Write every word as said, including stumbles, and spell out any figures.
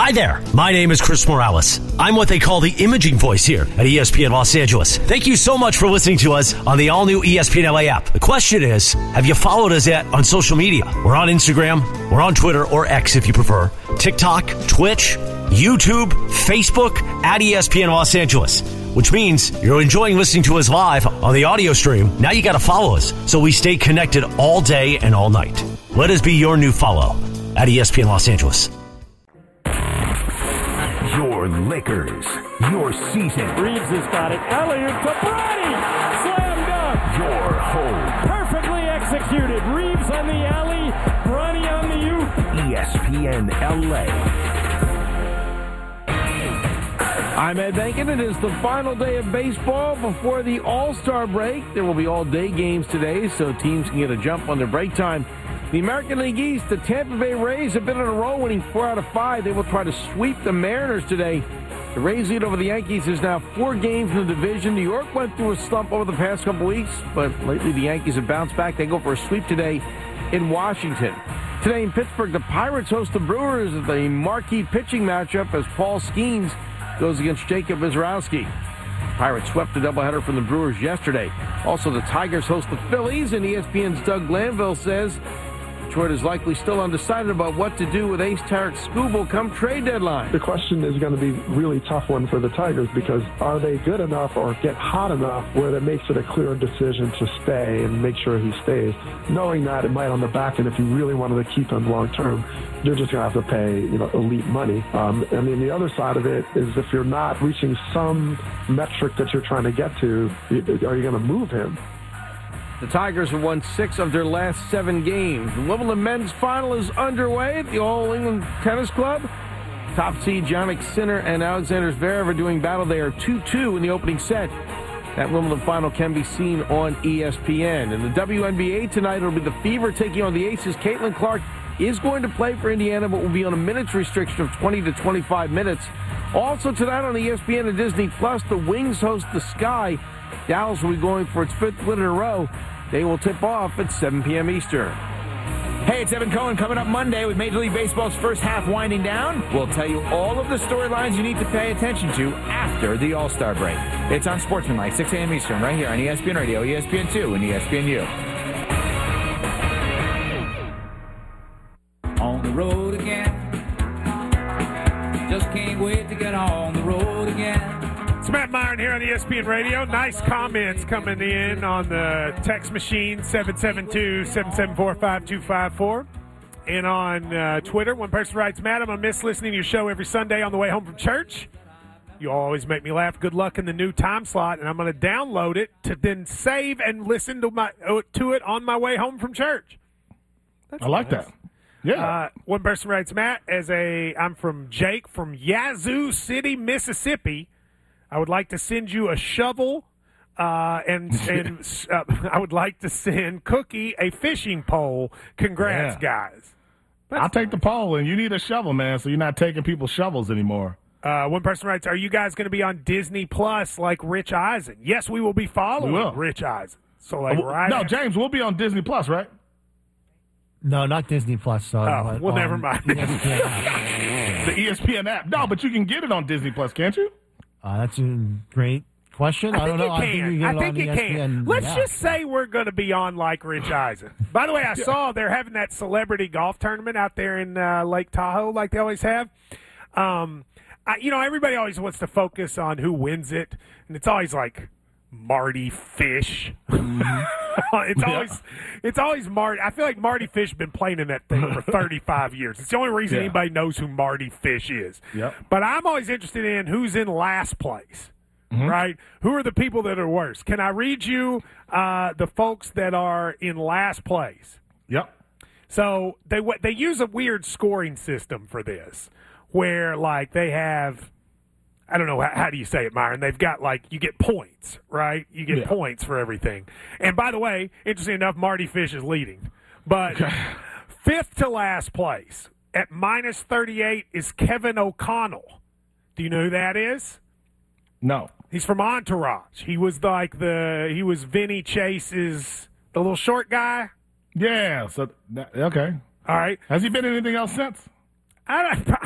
Hi there. My name is Chris Morales. I'm what they call the imaging voice here at E S P N Los Angeles. Thank you so much for listening to us on the all-new E S P N L A app. The question is, have you followed us yet on social media? We're on Instagram, we're on Twitter, or X if you prefer, TikTok, Twitch, YouTube, Facebook, at E S P N Los Angeles. Which means you're enjoying listening to us live on the audio stream. Now you got to follow us so we stay connected all day and all night. Let us be your new follow at E S P N Los Angeles. Your Lakers, your season. Reeves has got it. Elliott to Bronny. Slam dunk. Your home. Perfectly executed. Reeves on the alley. Bronny on the oop. E S P N L A. I'm Ed Benkin. It is the final day of baseball before the All-Star break. There will be all-day games today, so teams can get a jump on their break time. The American League East, the Tampa Bay Rays have been in a row, winning four out of five. They will try to sweep the Mariners today. The Rays lead over the Yankees is now four games in the division. New York went through a slump over the past couple weeks, but lately the Yankees have bounced back. They go for a sweep today in Washington. Today in Pittsburgh, the Pirates host the Brewers at the marquee pitching matchup as Paul Skeens goes against Jacob Wizarowski. Pirates swept a doubleheader from the Brewers yesterday. Also, the Tigers host the Phillies, and E S P N's Doug Glanville says Detroit is likely still undecided about what to do with ace Tarik Skubal come trade deadline. The question is going to be a really tough one for the Tigers because are they good enough or get hot enough where that makes it a clear decision to stay and make sure he stays? Knowing that it might on the back end, if you really wanted to keep him long term, you're just going to have to pay, you know, elite money. Um, I mean, the other side of it is if you're not reaching some metric that you're trying to get to, are you going to move him? The Tigers have won six of their last seven games. The Wimbledon men's final is underway at the All England Tennis Club. Top seed Jannik Sinner and Alexander Zverev are doing battle. They are two two in the opening set. That Wimbledon final can be seen on E S P N. In the W N B A tonight, it'll be the Fever taking on the Aces. Caitlin Clark is going to play for Indiana, but will be on a minutes restriction of twenty to twenty-five minutes. Also tonight on E S P N and Disney Plus, the Wings host the Sky. Dallas will be going for its fifth win in a row. They will tip off at seven p.m. Eastern. Hey, it's Evan Cohen coming up Monday with Major League Baseball's first half winding down. We'll tell you all of the storylines you need to pay attention to after the All-Star break. It's on Sportsmanlike, six a.m. Eastern, right here on E S P N Radio, E S P N two, and E S P N U. On the road again. Just can't wait to get on the road again. It's Matt Myron here on E S P N Radio. Nice comments coming in on the text machine, seven seven two, seven seven four, five two five four. And on uh, Twitter, one person writes, Matt, I'm going to miss listening to your show every Sunday on the way home from church. You always make me laugh. Good luck in the new time slot. And I'm going to download it to then save and listen to my to it on my way home from church. That's I like nice. that. Yeah. Uh, one person writes, Matt, as a I'm from Jake from Yazoo City, Mississippi. I would like to send you a shovel, uh, and and uh, I would like to send Cookie a fishing pole. Congrats, yeah. guys. That's I'll take the pole, and you need a shovel, man, so you're not taking people's shovels anymore. Uh, one person writes, are you guys going to be on Disney Plus like Rich Eisen? Yes, we will be following we will. Rich Eisen. So like, uh, right No, James, we'll be on Disney Plus, right? No, not Disney Plus. So oh, well, never mind. E S P N the E S P N app. No, but you can get it on Disney Plus, can't you? Uh, that's a great question. I, I don't think know. You I think can. you, get I it think on you E S P N. can. Let's yeah. just say we're going to be on like Rich Eisen. By the way, I yeah. saw they're having that celebrity golf tournament out there in uh, Lake Tahoe like they always have. Um, I, you know, everybody always wants to focus on who wins it, and it's always like Marty Fish. Mm-hmm. it's yeah. always it's always Marty. I feel like Marty Fish has been playing in that thing for thirty-five years. It's the only reason yeah. anybody knows who Marty Fish is. Yep. But I'm always interested in who's in last place. Mm-hmm. Right? Who are the people that are worse? Can I read you uh, the folks that are in last place? Yep. So they they use a weird scoring system for this, where like they have, I don't know how, how do you say it, Myron? They've got like you get points, right? You get yeah. points for everything. And by the way, interesting enough, Marty Fish is leading, but fifth to last place at minus thirty-eight is Kevin O'Connell. Do you know who that is? No. He's from Entourage. He was like the he was Vinny Chase's the little short guy. Yeah. So okay. All right. Has he been in anything else since? I don't,